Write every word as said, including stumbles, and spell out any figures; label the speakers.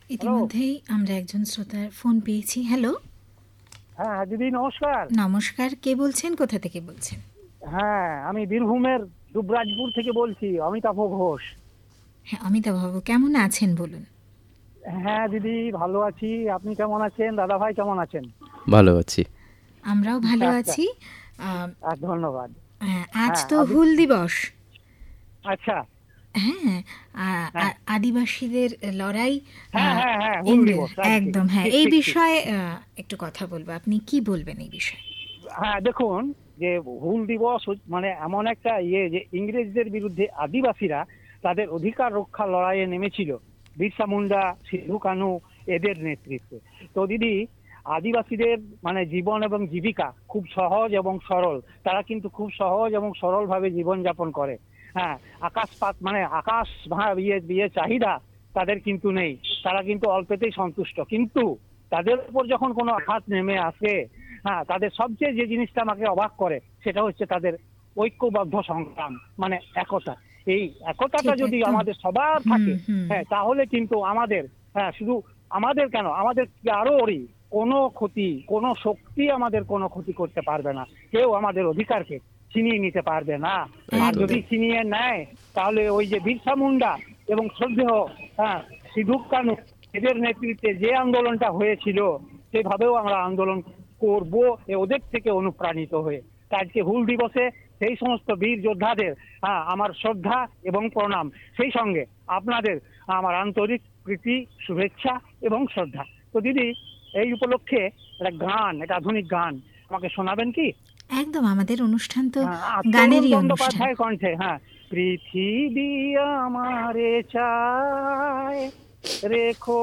Speaker 1: ইতিমধ্যেই আমরা একজন শ্রোতার ফোন পেয়েছি। হ্যালো।
Speaker 2: হ্যাঁ দিদি নমস্কার।
Speaker 1: নমস্কার, কে বলছেন, কোথা থেকে বলছেন?
Speaker 2: হ্যাঁ আমি বীরভূমের দুবরাজপুর থেকে বলছি, অমিতাভ ঘোষ।
Speaker 1: হ্যাঁ অমিতাভ বাবু, কেমন আছেন বলুন?
Speaker 2: হ্যাঁ দিদি ভালো আছি, আপনি কেমন আছেন? দাদা ভাই কেমন আছেন?
Speaker 3: ভালো আছি।
Speaker 1: আমরাও ভালো
Speaker 2: আচ্ছা,
Speaker 1: আছি। আহ,
Speaker 2: আর ধন্যবাদ।
Speaker 1: হ্যাঁ, আজ
Speaker 2: হ্যাঁ,
Speaker 1: তো
Speaker 2: আদি-
Speaker 1: হুল দিবস।
Speaker 2: আচ্ছা।
Speaker 1: হ্যাঁ, আ-
Speaker 2: হ্যাঁ।
Speaker 1: আ- আদিবাসীদের লড়াই।
Speaker 2: হ্যাঁ,
Speaker 1: আহ,
Speaker 2: হ্যাঁ, হ্যাঁ, হুল
Speaker 1: ইংরেজ-
Speaker 2: দিবস, right,
Speaker 1: একদম,
Speaker 2: ঠিক,
Speaker 1: হ্যাঁ,
Speaker 2: ঠিক,
Speaker 1: এই
Speaker 2: ঠিক, ঠিক।
Speaker 1: বিষয়ে আহ, একটু কথা বলবো। আপনি কি বলবেন এই বিষয়ে?
Speaker 2: হ্যাঁ দেখুন, যে হুল দিবস হচ- মানে এমন একটা ইয়ে যে ইংরেজদের বিরুদ্ধে আদিবাসীরা তাদের অধিকার রক্ষা লড়াইয়ে নেমেছিল বিরসা মুন্ডা, সিধু কানু এদের নেতৃত্বে। তো দিদি, আদিবাসীদের মানে জীবন এবং জীবিকা খুব সহজ এবং সরল। তারা কিন্তু খুব সহজ এবং সরল ভাবে জীবনযাপন করে। হ্যাঁ, আকাশপাত মানে আকাশ ভা- ইয়ে ইয়ে চাহিদা তাদের কিন্তু নেই। তারা কিন্তু অল্পেতেই সন্তুষ্ট। কিন্তু তাদের উপর যখন কোনো আঘাত নেমে আসে, হ্যাঁ, তাদের সবচেয়ে যে জিনিসটা আমাকে অবাক করে সেটা হচ্ছে তাদের ঐক্যবদ্ধ সংগ্রাম, মানে একতা। এই একতাটা
Speaker 1: ঠিক,
Speaker 2: যদি
Speaker 1: একদম।
Speaker 2: আমাদের সবার
Speaker 1: হুম,
Speaker 2: থাকে,
Speaker 1: হুম।
Speaker 2: হ্যাঁ, তাহলে কিন্তু আমাদের, হ্যাঁ, শুধু আমাদের কেন, আমাদের আরোরই কোনো ক্ষতি, কোনো শক্তি আমাদের কোনো ক্ষতি করতে পারবে না। কেউ আমাদের অধিকারকে ছিনিয়ে নিতে পারবে না। আর
Speaker 1: একদম।
Speaker 2: যদি ছিনিয়ে নেয়, তাহলে ওই যে বিরসা মুন্ডা এবং শ্রদ্ধেয় হ্যাঁ সিধু কানু এদের নেতৃত্বে যে আন্দোলনটা হয়েছিল, সেভাবেও আমরা আন্দোলন করব ওদের থেকে অনুপ্রাণিত হয়ে। তাই আজকে হুল দিবসে সেই সমস্ত বীর যোদ্ধাদের হ্যাঁ আমার শ্রদ্ধা এবং প্রণাম। সেই সঙ্গে আপনাদের আমার আন্তরিক প্রীতি, শুভেচ্ছা এবং শ্রদ্ধা। তো দিদি, এই উপলক্ষে একটা গান, একটা আধুনিক গান আমাকে শোনাবেন কি?
Speaker 1: একদম, আমাদের অনুষ্ঠান তো
Speaker 2: হ্যাঁ, তরুণ
Speaker 1: গানেরই অনুষ্ঠান।
Speaker 2: বন্দ্যোপাধ্যায়ের কণ্ঠে। হ্যাঁ, পৃথিবী আমারে চায় রেখো